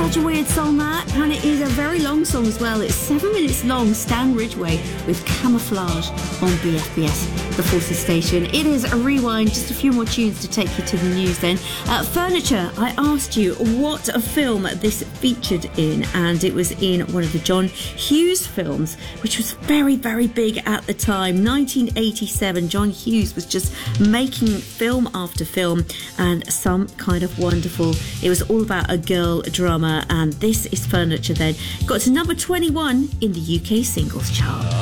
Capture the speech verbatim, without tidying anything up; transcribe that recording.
Such a weird song that, and it is a very long song as well. It's seven minutes long. Stan Ridgway with Camouflage on B F B S, the Forces station. It is a rewind, just a few more tunes to take you to the news then. Uh, furniture, I asked you what a film this featured in, and it was in one of the John Hughes films, which was very, very big at the time. nineteen eighty-seven, John Hughes was just making film after film, and Some Kind of Wonderful. It was all about a girl drummer, and this is Furniture then. Got to number twenty-one in the U K singles chart.